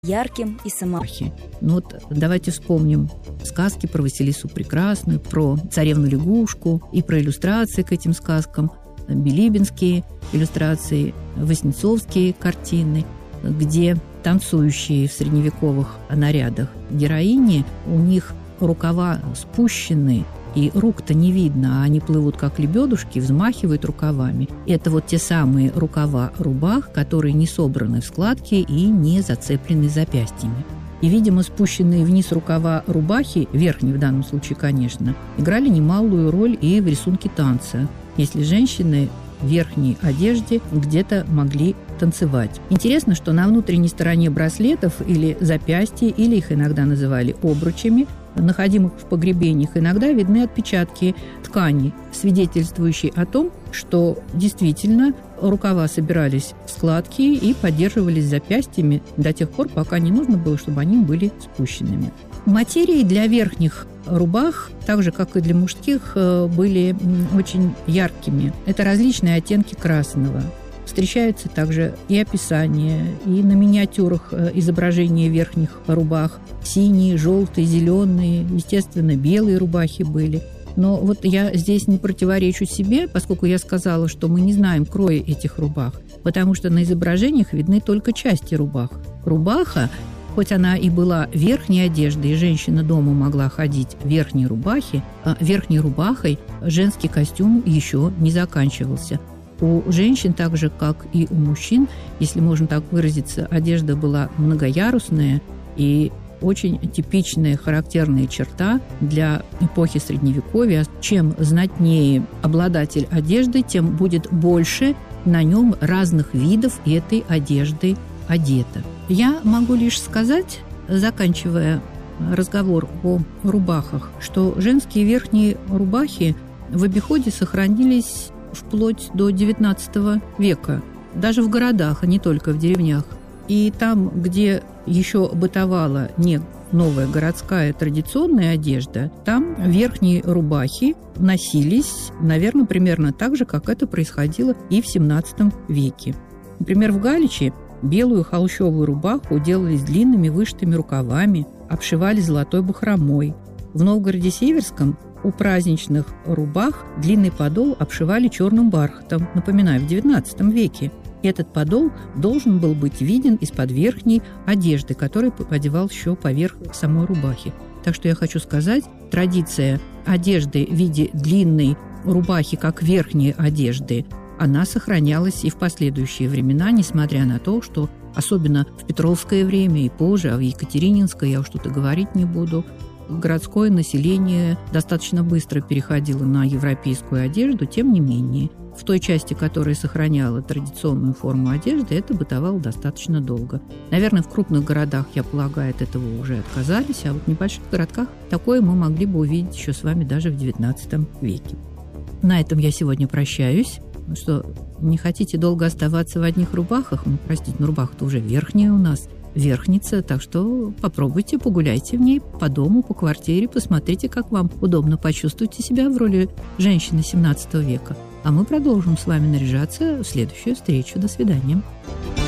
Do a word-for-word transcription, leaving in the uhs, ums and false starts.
ярким и самобытным. Ну вот давайте вспомним сказки про Василису Прекрасную, про царевну-лягушку и про иллюстрации к этим сказкам, билибинские иллюстрации, васнецовские картины, где танцующие в средневековых нарядах героини, у них рукава спущены, и рук-то не видно, а они плывут как лебедушки, взмахивают рукавами. Это вот те самые рукава рубах, которые не собраны в складки и не зацеплены запястьями. И, видимо, спущенные вниз рукава рубахи, верхние в данном случае, конечно, играли немалую роль и в рисунке танца, если женщины в верхней одежде где-то могли танцевать. Интересно, что на внутренней стороне браслетов или запястья, или их иногда называли обручами, находимых в погребениях, иногда видны отпечатки тканей, свидетельствующие о том, что действительно рукава собирались в складки и поддерживались запястьями до тех пор, пока не нужно было, чтобы они были спущенными. Материи для верхних рубах, так же, как и для мужских, были очень яркими. Это различные оттенки красного. Встречаются также и описания, и на миниатюрах изображения верхних рубах. Синие, желтые, зеленые, естественно, белые рубахи были. Но вот я здесь не противоречу себе, поскольку я сказала, что мы не знаем кроя этих рубах, потому что на изображениях видны только части рубах. Рубаха, хоть она и была верхней одеждой, и женщина дома могла ходить в верхней рубахе, а верхней рубахой женский костюм еще не заканчивался. У женщин, так же, как и у мужчин, если можно так выразиться, одежда была многоярусная и очень типичная, характерная черта для эпохи Средневековья. Чем знатнее обладатель одежды, тем будет больше на нем разных видов этой одежды одето. Я могу лишь сказать, заканчивая разговор о рубахах, что женские верхние рубахи в обиходе сохранились вплоть до девятнадцатого века, даже в городах, а не только в деревнях. И там, где еще бытовала не новая городская традиционная одежда, там верхние рубахи носились, наверное, примерно так же, как это происходило и в семнадцатом веке. Например, в Галиче белую холщовую рубаху делали с длинными вышитыми рукавами, обшивали золотой бахромой. В Новгороде-Северском у праздничных рубах длинный подол обшивали черным бархатом, напоминаю, в девятнадцатом веке. Этот подол должен был быть виден из-под верхней одежды, которую одевал еще поверх самой рубахи. Так что я хочу сказать, традиция одежды в виде длинной рубахи, как верхней одежды, она сохранялась и в последующие времена, несмотря на то, что особенно в Петровское время и позже, а в Екатерининское я уж тут и говорить не буду, городское население достаточно быстро переходило на европейскую одежду, тем не менее, в той части, которая сохраняла традиционную форму одежды, это бытовало достаточно долго. Наверное, в крупных городах, я полагаю, от этого уже отказались, а вот в небольших городках такое мы могли бы увидеть еще с вами даже в девятнадцатом веке. На этом я сегодня прощаюсь. Что, не хотите долго оставаться в одних рубахах? Ну, простите, но рубаха-то уже верхняя у нас, верхница, так что попробуйте, погуляйте в ней по дому, по квартире, посмотрите, как вам удобно, почувствуйте себя в роли женщины семнадцатого века. А мы продолжим с вами наряжаться в следующую встречу. До свидания.